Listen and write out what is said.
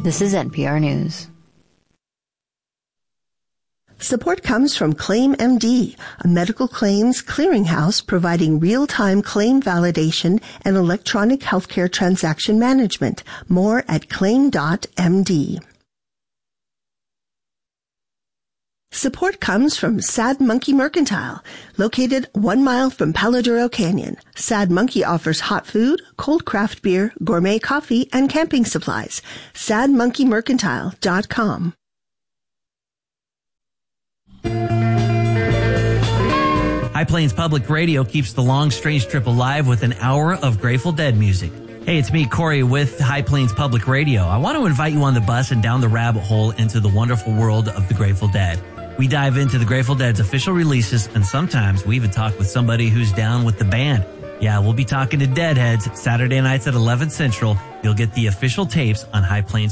This is NPR News. Support comes from ClaimMD, a medical claims clearinghouse providing real-time claim validation and electronic healthcare transaction management. More at claim.md. Support comes from Sad Monkey Mercantile, located 1 mile from Palo Duro Canyon. Sad Monkey offers hot food, cold craft beer, gourmet coffee, and camping supplies. SadMonkeyMercantile.com. High Plains Public Radio keeps the long, strange trip alive with an hour of Grateful Dead music. Hey, it's me, Corey, with High Plains Public Radio. I want to invite you on the bus and down the rabbit hole into the wonderful world of the Grateful Dead. We dive into the Grateful Dead's official releases, and sometimes we even talk with somebody who's down with the band. Yeah, we'll be talking to Deadheads Saturday nights at 11 Central. You'll get the official tapes on High Plains